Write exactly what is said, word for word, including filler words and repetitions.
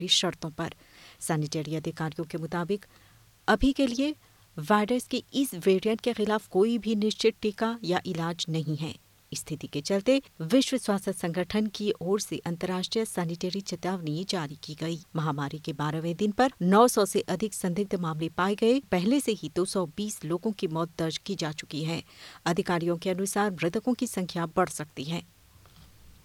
शर्तों पर। सैनिटरी अधिकारियों के मुताबिक अभी के लिए वायरस के इस वेरिएंट के खिलाफ कोई भी निश्चित टीका या इलाज नहीं है। स्थिति के चलते विश्व स्वास्थ्य संगठन की ओर से अंतर्राष्ट्रीय सैनिटरी चेतावनी जारी की गई। महामारी के बारहवें दिन पर नौ सौ से अधिक संदिग्ध मामले पाए गए। पहले से ही दो सौ बीस लोगों की मौत दर्ज की जा चुकी है। अधिकारियों के अनुसार मृतकों की संख्या बढ़ सकती है।